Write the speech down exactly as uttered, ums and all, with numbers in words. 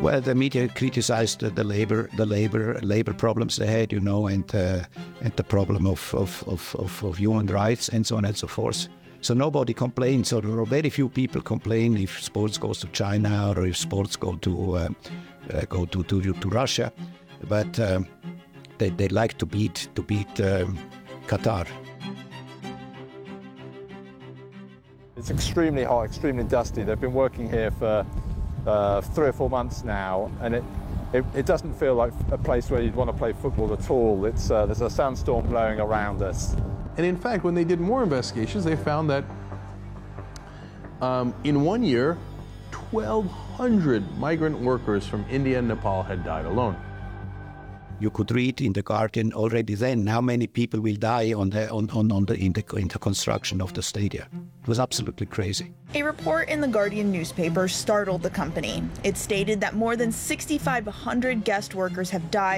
Well, the media criticized the, the labor, the labor, labor problems they had, you know, and uh, and the problem of of, of, of of human rights and so on and so forth. So nobody complained. So there are very few people complain if sports goes to China or if sports go to uh, uh, go to, to to Russia, but um, they they like to beat to beat um, Qatar. It's extremely hot, extremely dusty. They've been working here for uh, three or four months now, and it, it it doesn't feel like a place where you'd want to play football at all. It's uh, there's a sandstorm blowing around us. And in fact, when they did more investigations, they found that um, in one year, twelve hundred migrant workers from India and Nepal had died alone. You could read in The Guardian already then how many people will die on the on, on, on the, in the in the construction of the stadia. It was absolutely crazy. A report in The Guardian newspaper startled the company. It stated that more than six thousand five hundred guest workers have died